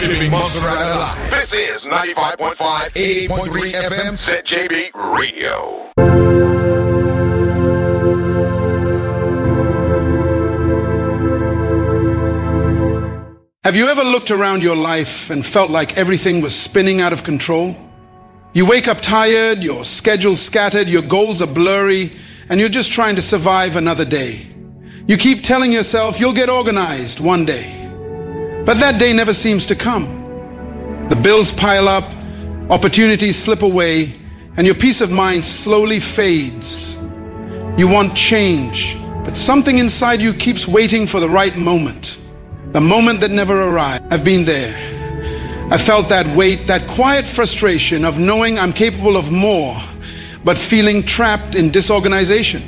Keeping Montserrat alive. This is 95.5, 88.3 FM, ZJB Radio. Have you ever looked around your life and felt like everything was spinning out of control? You wake up tired, your schedule's scattered, your goals are blurry, and you're just trying to survive another day. You keep telling yourself you'll get organized one day. But that day never seems to come. The bills pile up, opportunities slip away, and your peace of mind slowly fades. You want change, but something inside you keeps waiting for the right moment. The moment that never arrived. I've been there. I felt that weight, that quiet frustration of knowing I'm capable of more, but feeling trapped in disorganization.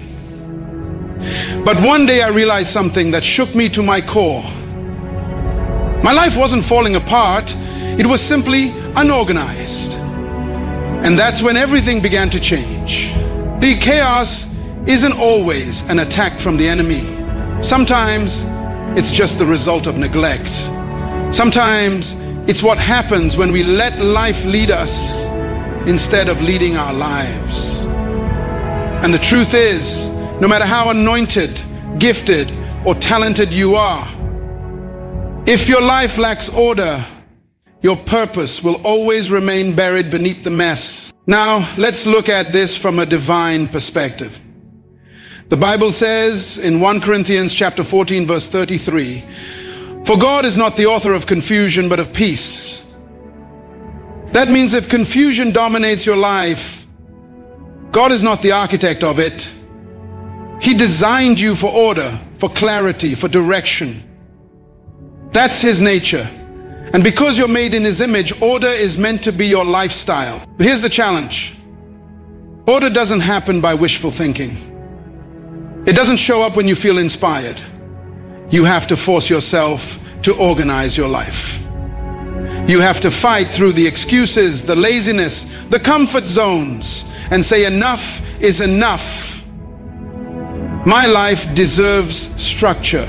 But one day I realized something that shook me to my core. My life wasn't falling apart, it was simply unorganized. And that's when everything began to change. The chaos isn't always an attack from the enemy. Sometimes it's just the result of neglect. Sometimes it's what happens when we let life lead us instead of leading our lives. And the truth is, no matter how anointed, gifted, or talented you are, if your life lacks order, your purpose will always remain buried beneath the mess. Now, let's look at this from a divine perspective. The Bible says in 1 Corinthians chapter 14, verse 33, "For God is not the author of confusion, but of peace." That means if confusion dominates your life, God is not the architect of it. He designed you for order, for clarity, for direction. That's His nature. And because you're made in His image, order is meant to be your lifestyle. But here's the challenge. Order doesn't happen by wishful thinking. It doesn't show up when you feel inspired. You have to force yourself to organize your life. You have to fight through the excuses, the laziness, the comfort zones, and say enough is enough. My life deserves structure.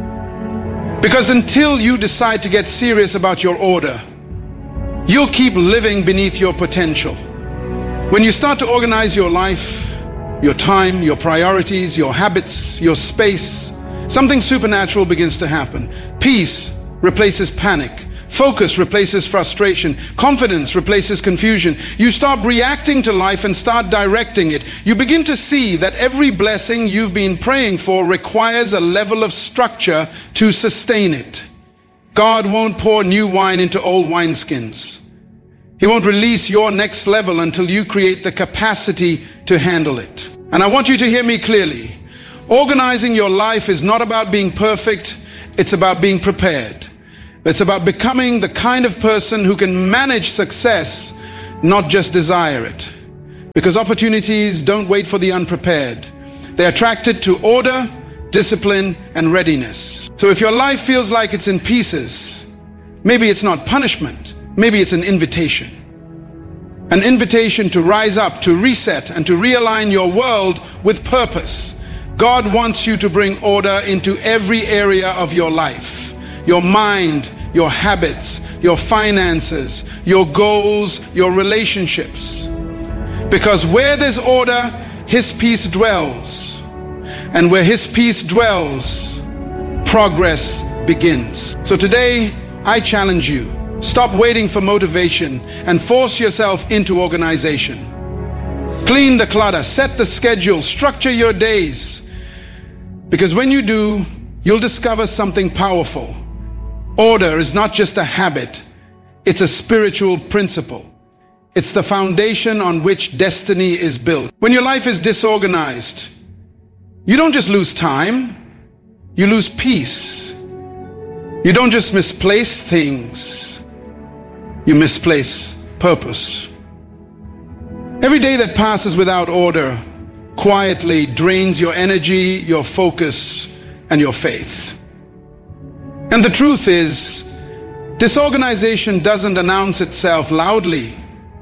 Because until you decide to get serious about your order, you'll keep living beneath your potential. When you start to organize your life, your time, your priorities, your habits, your space, something supernatural begins to happen. Peace replaces panic. Focus replaces frustration. Confidence replaces confusion. You stop reacting to life and start directing it. You begin to see that every blessing you've been praying for requires a level of structure to sustain it. God won't pour new wine into old wineskins. He won't release your next level until you create the capacity to handle it. And I want you to hear me clearly. Organizing your life is not about being perfect. It's about being prepared. It's about becoming the kind of person who can manage success, not just desire it. Because opportunities don't wait for the unprepared. They're attracted to order, discipline, and readiness. So if your life feels like it's in pieces, maybe it's not punishment. Maybe it's an invitation. An invitation to rise up, to reset, and to realign your world with purpose. God wants you to bring order into every area of your life. Your mind, your habits, your finances, your goals, your relationships. Because where there's order, His peace dwells. And where His peace dwells, progress begins. So today, I challenge you. Stop waiting for motivation and force yourself into organization. Clean the clutter, set the schedule, structure your days. Because when you do, you'll discover something powerful. Order is not just a habit, it's a spiritual principle. It's the foundation on which destiny is built. When your life is disorganized, you don't just lose time, you lose peace. You don't just misplace things, you misplace purpose. Every day that passes without order quietly drains your energy, your focus, and your faith. And the truth is, disorganization doesn't announce itself loudly.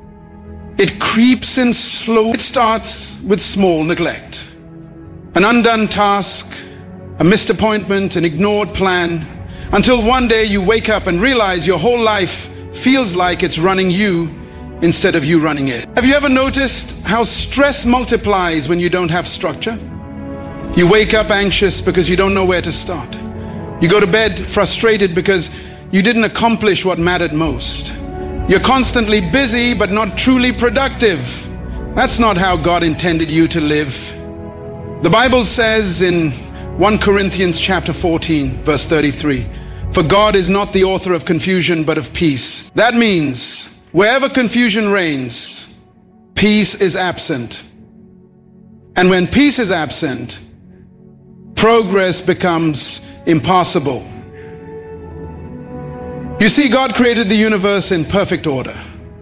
It creeps in slow. It starts with small neglect. An undone task, a missed appointment, an ignored plan. Until one day you wake up and realize your whole life feels like it's running you instead of you running it. Have you ever noticed how stress multiplies when you don't have structure? You wake up anxious because you don't know where to start. You go to bed frustrated because you didn't accomplish what mattered most. You're constantly busy but not truly productive. That's not how God intended you to live. The Bible says in 1 Corinthians chapter 14, verse 33, "For God is not the author of confusion, but of peace." That means wherever confusion reigns, peace is absent. And when peace is absent, progress becomes impossible. You see, God created the universe in perfect order.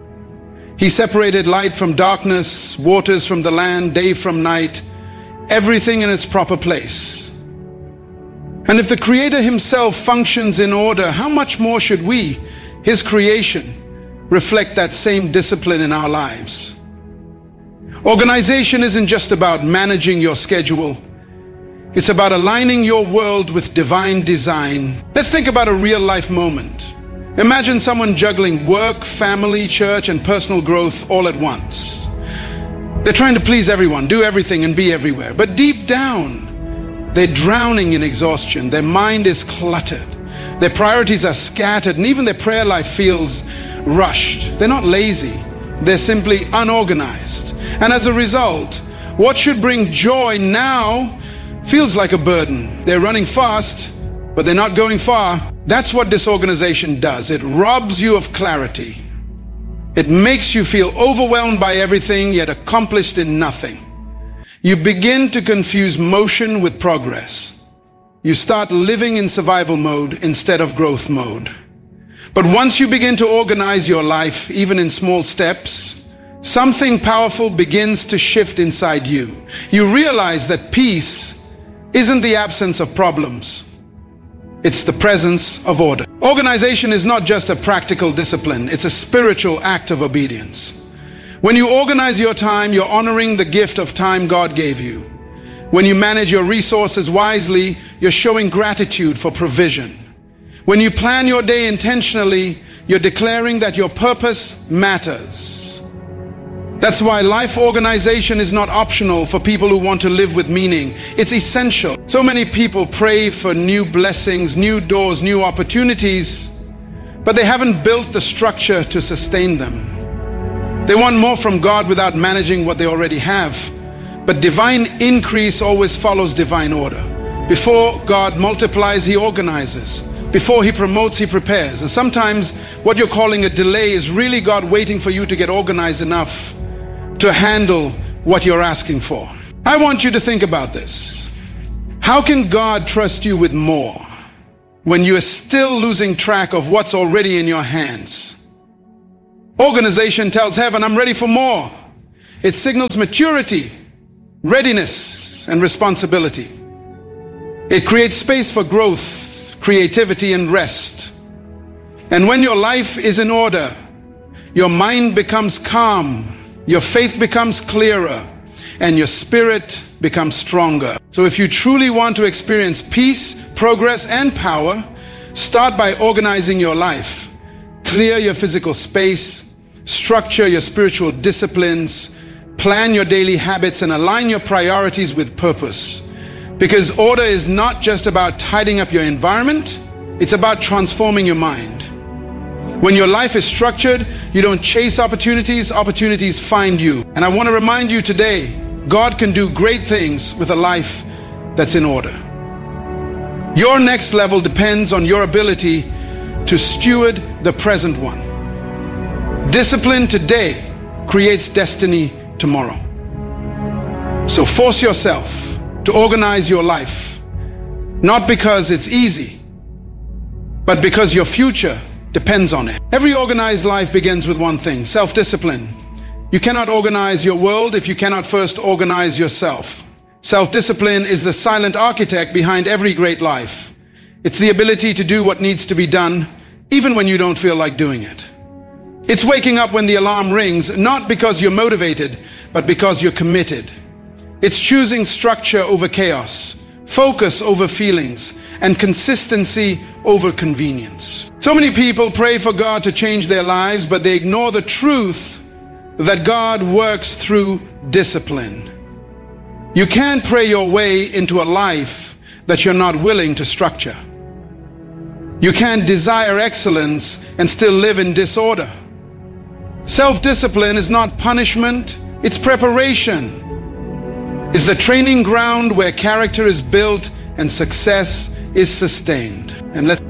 He separated light from darkness, waters from the land, day from night, everything in its proper place. And if the Creator himself functions in order, how much more should we, his creation, reflect that same discipline in our lives? Organization isn't just about managing your schedule. It's about aligning your world with divine design. Let's think about a real life moment. Imagine someone juggling work, family, church, and personal growth all at once. They're trying to please everyone, do everything, and be everywhere. But deep down, they're drowning in exhaustion. Their mind is cluttered. Their priorities are scattered, and even their prayer life feels rushed. They're not lazy. They're simply unorganized. And as a result, what should bring joy now feels like a burden. They're running fast, but they're not going far. That's what disorganization does. It robs you of clarity. It makes you feel overwhelmed by everything, yet accomplished in nothing. You begin to confuse motion with progress. You start living in survival mode instead of growth mode. But once you begin to organize your life, even in small steps, something powerful begins to shift inside you. You realize that peace isn't the absence of problems. It's the presence of order. Organization is not just a practical discipline, it's a spiritual act of obedience. When you organize your time, you're honoring the gift of time God gave you. When you manage your resources wisely, you're showing gratitude for provision. When you plan your day intentionally, you're declaring that your purpose matters. That's why life organization is not optional for people who want to live with meaning. It's essential. So many people pray for new blessings, new doors, new opportunities, but they haven't built the structure to sustain them. They want more from God without managing what they already have. But divine increase always follows divine order. Before God multiplies, he organizes. Before he promotes, he prepares. And sometimes what you're calling a delay is really God waiting for you to get organized enough to handle what you're asking for. I want you to think about this. How can God trust you with more when you are still losing track of what's already in your hands? Organization tells heaven, I'm ready for more. It signals maturity, readiness, and responsibility. It creates space for growth, creativity, and rest. And when your life is in order, your mind becomes calm, your faith becomes clearer, and your spirit becomes stronger. So if you truly want to experience peace, progress, and power, start by organizing your life. Clear your physical space, structure your spiritual disciplines, plan your daily habits, and align your priorities with purpose. Because order is not just about tidying up your environment, it's about transforming your mind. When your life is structured, you don't chase opportunities, opportunities find you. And I want to remind you today, God can do great things with a life that's in order. Your next level depends on your ability to steward the present one. Discipline today creates destiny tomorrow. So force yourself to organize your life, not because it's easy, but because your future depends on it. Every organized life begins with one thing: self-discipline. You cannot organize your world if you cannot first organize yourself. Self-discipline is the silent architect behind every great life. It's the ability to do what needs to be done, even when you don't feel like doing it. It's waking up when the alarm rings, not because you're motivated, but because you're committed. It's choosing structure over chaos, focus over feelings, and consistency over convenience. So many people pray for God to change their lives, but they ignore the truth that God works through discipline. You can't pray your way into a life that you're not willing to structure. You can't desire excellence and still live in disorder. Self-discipline is not punishment, it's preparation. It's the training ground where character is built and success is sustained. And let's